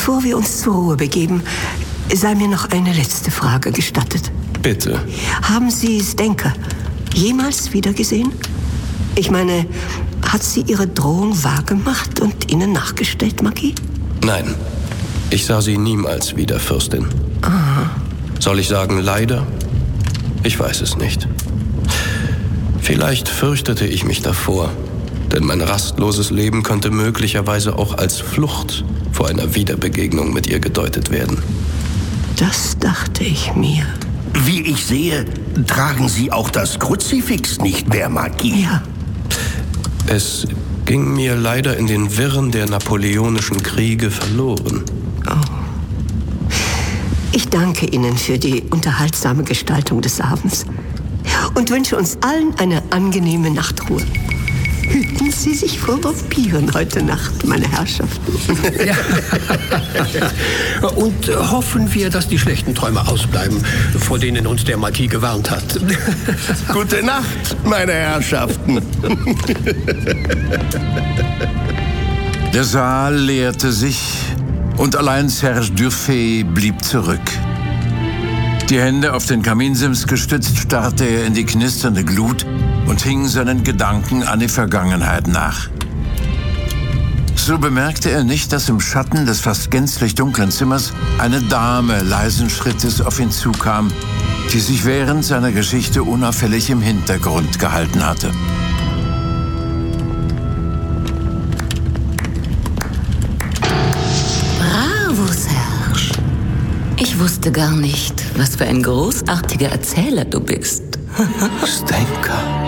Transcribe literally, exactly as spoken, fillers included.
Bevor wir uns zur Ruhe begeben, sei mir noch eine letzte Frage gestattet. Bitte. Haben Sie Zdenka jemals wiedergesehen? Ich meine, hat sie ihre Drohung wahrgemacht und Ihnen nachgestellt, Marquis? Nein, ich sah sie niemals wieder, Fürstin. Aha. Soll ich sagen, leider? Ich weiß es nicht. Vielleicht fürchtete ich mich davor, denn mein rastloses Leben könnte möglicherweise auch als Flucht vor einer Wiederbegegnung mit ihr gedeutet werden. Das dachte ich mir. Wie ich sehe, tragen Sie auch das Kruzifix nicht mehr, Marquis. Ja. Es ging mir leider in den Wirren der napoleonischen Kriege verloren. Oh. Ich danke Ihnen für die unterhaltsame Gestaltung des Abends und wünsche uns allen eine angenehme Nachtruhe. Hüten Sie sich vor Vampiren heute Nacht, meine Herrschaften. Ja. Und hoffen wir, dass die schlechten Träume ausbleiben, vor denen uns der Marquis gewarnt hat. Gute Nacht, meine Herrschaften. Der Saal leerte sich und allein Serge Durfey blieb zurück. Die Hände auf den Kaminsims gestützt, starrte er in die knisternde Glut und hing seinen Gedanken an die Vergangenheit nach. So bemerkte er nicht, dass im Schatten des fast gänzlich dunklen Zimmers eine Dame leisen Schrittes auf ihn zukam, die sich während seiner Geschichte unauffällig im Hintergrund gehalten hatte. Bravo, Serge. Ich wusste gar nicht, was für ein großartiger Erzähler du bist. Zdenka.